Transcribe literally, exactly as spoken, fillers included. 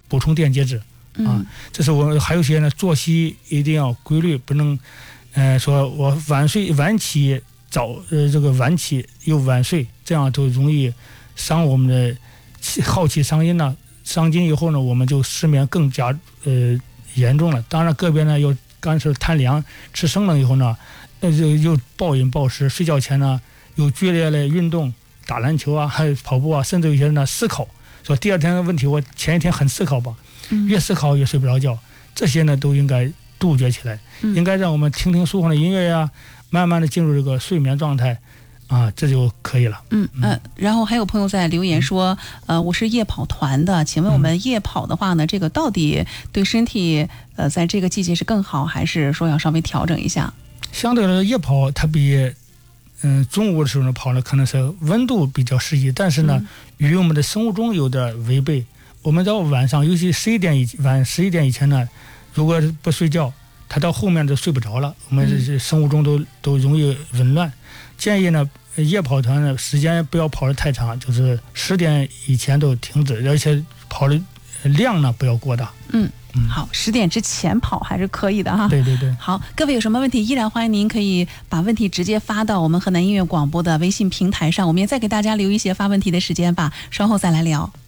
补充电解质啊。这是我还有些呢，作息一定要规律，不能，呃，说我晚睡晚起早呃这个晚起又晚睡，这样都容易伤我们的耗气伤阴呢。伤筋以后呢，我们就失眠更加呃严重了。当然个别呢又干涉贪凉，吃生冷以后呢，呃就又暴饮暴食，睡觉前呢又剧烈的运动，打篮球啊，还有跑步啊，甚至有些人呢思考，说第二天的问题我前一天很思考吧，越思考越睡不着觉，这些呢都应该杜绝起来，应该让我们听听舒缓的音乐呀，慢慢的进入这个睡眠状态。啊，这就可以了。 嗯呃，然后还有朋友在留言说，呃，我是夜跑团的，请问我们夜跑的话呢，这个到底对身体呃在这个季节是更好，还是说要稍微调整一下？ 相对来说，夜跑它比嗯、呃、中午的时候呢跑呢可能是温度比较适宜，但是呢、嗯、与我们的生物钟有点违背。我们到晚上，尤其十一点以晚十一点以前呢，如果不睡觉，它到后面就睡不着了，我们这生物钟都、嗯、都容易紊乱。建议呢，夜跑团呢时间不要跑得太长，就是十点以前都停止，而且跑的量呢不要过大。 嗯嗯，好，十点之前跑还是可以的哈。 对对对。 好，各位有什么问题，依然欢迎您可以把问题直接发到我们河南音乐广播的微信平台上，我们也再给大家留一些发问题的时间吧，稍后再来聊。